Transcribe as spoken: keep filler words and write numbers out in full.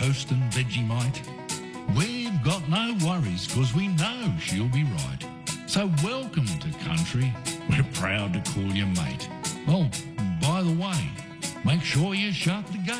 toast and Vegemite. We've got no worries because we know she'll be right. So welcome to country, we're proud to call you mate. Oh, by the way, make sure you shut the gate.